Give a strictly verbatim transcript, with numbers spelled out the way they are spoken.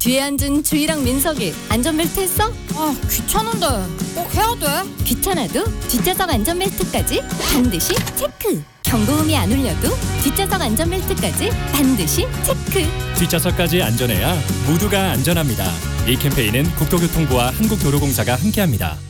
뒤에 앉은 주희랑 민석이 안전벨트 했어? 아, 귀찮은데 꼭 해야 돼? 귀찮아도 뒷좌석 안전벨트까지 반드시 체크. 경고음이 안 울려도 뒷좌석 안전벨트까지 반드시 체크. 뒷좌석까지 안전해야 모두가 안전합니다. 이 캠페인은 국토교통부와 한국도로공사가 함께합니다.